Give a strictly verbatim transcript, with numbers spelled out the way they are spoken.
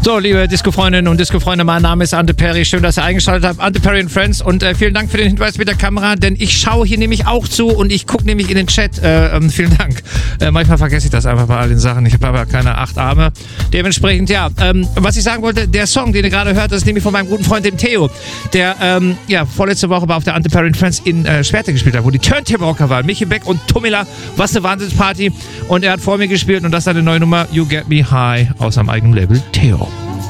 So, liebe Disco-Freundinnen und Disco-Freunde, mein Name ist Ante Perry. Schön, dass ihr eingeschaltet habt. Ante Perry and Friends. Und äh, vielen Dank für den Hinweis mit der Kamera, denn ich schaue hier nämlich auch zu und ich gucke nämlich in den Chat. Äh, ähm, vielen Dank. Äh, manchmal vergesse ich das einfach bei all den Sachen. Ich habe aber keine acht Arme. Dementsprechend, ja, ähm, was ich sagen wollte, der Song, den ihr gerade hört, das ist nämlich von meinem guten Freund, dem Theo, der ähm, ja vorletzte Woche war auf der Ante Perry and Friends in äh, Schwerte gespielt hat, wo die Turntable Rocker waren. Michi Beck und Tomila, was eine Wahnsinnsparty. Und er hat vor mir gespielt und das ist eine neue Nummer, You Get Me High, aus seinem eigenen Label Theo.